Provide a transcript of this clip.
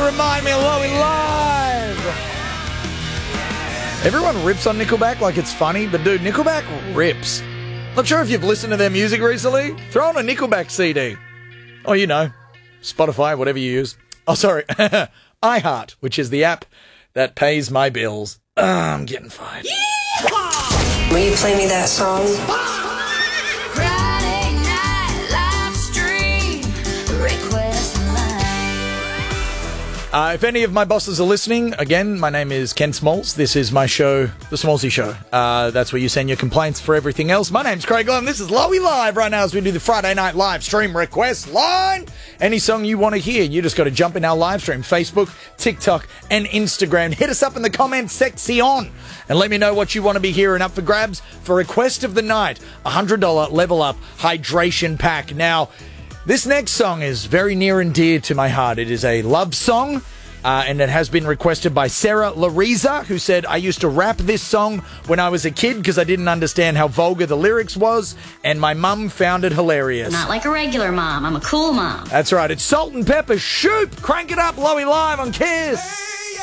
Remind Me of Lowy Live. Everyone rips on Nickelback like it's funny, but dude, Nickelback rips. Not sure if you've listened to their music recently. Throw on a Nickelback CD. Or, you know, Spotify, whatever you use. Oh, sorry. iHeart, which is the app that pays my bills. I'm getting fired. Yeehaw! Will you play me that song? Friday night live stream, request line. If any of my bosses are listening, again, my name is Ken Smalls. This is my show, The Smallsy Show. That's where you send your complaints for everything else. My name's Craig Lum. This is Lowy Live right now as we do the Friday night live stream request line. Any song you want to hear, you just got to jump in our live stream. Facebook, TikTok, and Instagram. Hit us up in the comments section and let me know what you want to be hearing up for grabs for Request of the Night. $100 Level Up Hydration Pack. Now, this next song is very near and dear to my heart. It is a love song, and it has been requested by Sarah Lariza, who said, I used to rap this song when I was a kid because I didn't understand how vulgar the lyrics was, and my mum found it hilarious. Not like a regular mom. I'm a cool mom. That's right. It's Salt and Pepper. Shoot! Crank it up, Lowy Live on Kiss.